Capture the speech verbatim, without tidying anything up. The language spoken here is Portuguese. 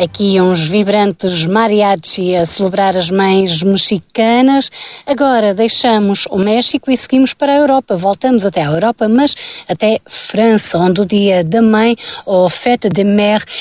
aqui uns vibrantes mariachi a celebrar as mães mexicanas. Agora deixamos o México e seguimos para a Europa. Voltamos até a Europa, mas até França, onde o Dia da Mãe, ou Fête des Mères,